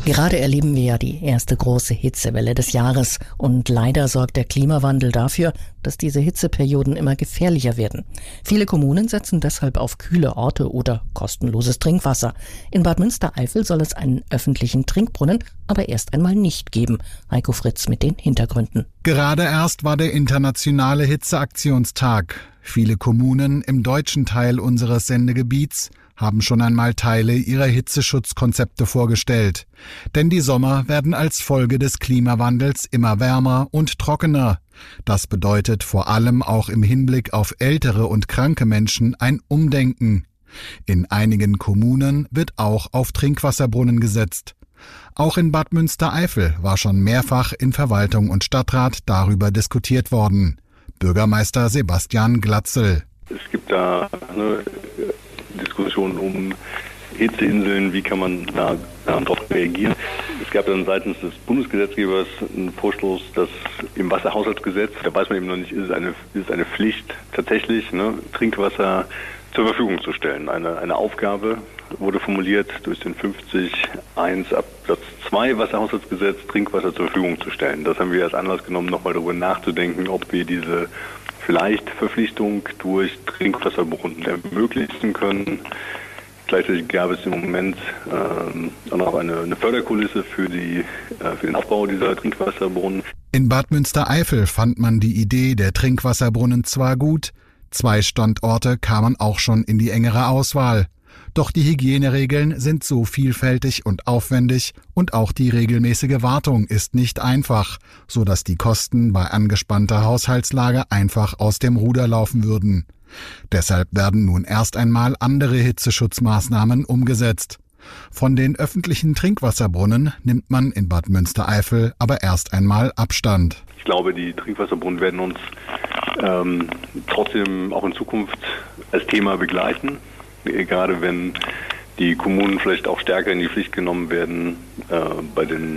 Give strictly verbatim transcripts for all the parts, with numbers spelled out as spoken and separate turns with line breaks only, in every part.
Gerade erleben wir ja die erste große Hitzewelle des Jahres und leider sorgt der Klimawandel dafür, dass diese Hitzeperioden immer gefährlicher werden. Viele Kommunen setzen deshalb auf kühle Orte oder kostenloses Trinkwasser. In Bad Münstereifel soll es einen öffentlichen Trinkbrunnen aber erst einmal nicht geben. Heiko Fritz mit den Hintergründen.
Gerade erst war der internationale Hitzeaktionstag. Viele Kommunen im deutschen Teil unseres Sendegebiets haben schon einmal Teile ihrer Hitzeschutzkonzepte vorgestellt. Denn die Sommer werden als Folge des Klimawandels immer wärmer und trockener. Das bedeutet vor allem auch im Hinblick auf ältere und kranke Menschen ein Umdenken. In einigen Kommunen wird auch auf Trinkwasserbrunnen gesetzt. Auch in Bad Münstereifel war schon mehrfach in Verwaltung und Stadtrat darüber diskutiert worden. Bürgermeister Sebastian Glatzel.
Es gibt da eine Diskussion um Hitzeinseln, wie kann man da darauf reagieren. Es gab dann seitens des Bundesgesetzgebers einen Vorstoß, dass im Wasserhaushaltsgesetz, da weiß man eben noch nicht, ist es eine, ist es eine Pflicht tatsächlich, ne, Trinkwasser zur Verfügung zu stellen. Eine, eine Aufgabe wurde formuliert durch den fünfzig Absatz eins Absatz zwei Wasserhaushaltsgesetz, Trinkwasser zur Verfügung zu stellen. Das haben wir als Anlass genommen, nochmal darüber nachzudenken, ob wir diese vielleicht Verpflichtung durch Trinkwasserbrunnen ermöglichen können. Gleichzeitig gab es im Moment äh, auch noch eine, eine Förderkulisse für, die, äh, für den Aufbau dieser Trinkwasserbrunnen.
In Bad Münstereifel fand man die Idee der Trinkwasserbrunnen zwar gut, zwei Standorte kamen auch schon in die engere Auswahl. Doch die Hygieneregeln sind so vielfältig und aufwendig und auch die regelmäßige Wartung ist nicht einfach, sodass die Kosten bei angespannter Haushaltslage einfach aus dem Ruder laufen würden. Deshalb werden nun erst einmal andere Hitzeschutzmaßnahmen umgesetzt. Von den öffentlichen Trinkwasserbrunnen nimmt man in Bad Münstereifel aber erst einmal Abstand.
Ich glaube, die Trinkwasserbrunnen werden uns ähm, trotzdem auch in Zukunft als Thema begleiten. Gerade wenn die Kommunen vielleicht auch stärker in die Pflicht genommen werden, äh, bei den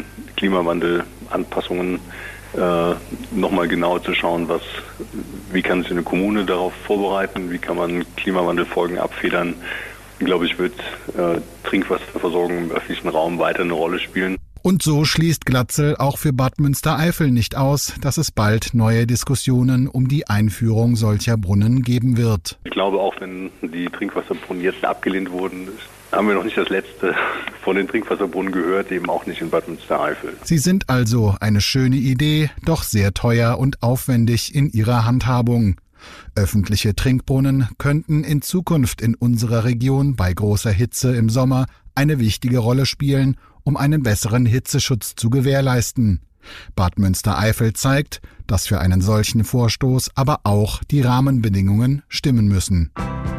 Klimawandelanpassungen äh, nochmal genauer zu schauen, was, wie kann sich eine Kommune darauf vorbereiten, wie kann man Klimawandelfolgen abfedern. Glaube ich, wird äh, Trinkwasserversorgung im öffentlichen Raum weiter eine Rolle spielen.
Und so schließt Glatzel auch für Bad Münstereifel nicht aus, dass es bald neue Diskussionen um die Einführung solcher Brunnen geben wird.
Ich glaube, auch wenn die Trinkwasserbrunnen jetzt abgelehnt wurden, haben wir noch nicht das letzte von den Trinkwasserbrunnen gehört, eben auch nicht in Bad Münstereifel.
Sie sind also eine schöne Idee, doch sehr teuer und aufwendig in ihrer Handhabung. Öffentliche Trinkbrunnen könnten in Zukunft in unserer Region bei großer Hitze im Sommer eine wichtige Rolle spielen, um einen besseren Hitzeschutz zu gewährleisten. Bad Münstereifel zeigt, dass für einen solchen Vorstoß aber auch die Rahmenbedingungen stimmen müssen.